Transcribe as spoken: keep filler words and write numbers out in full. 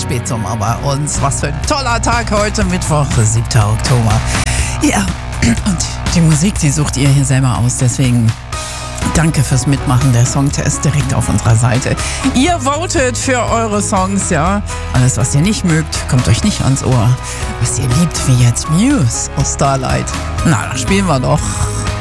Spätsommer bei uns. Was für ein toller Tag heute, Mittwoch, siebter Oktober. Ja, und die Musik, die sucht ihr hier selber aus, deswegen danke fürs Mitmachen. Der Songtest direkt auf unserer Seite. Ihr votet für eure Songs, ja. Alles, was ihr nicht mögt, kommt euch nicht ans Ohr. Was ihr liebt, wie jetzt Muse aus Starlight. Na, dann spielen wir doch.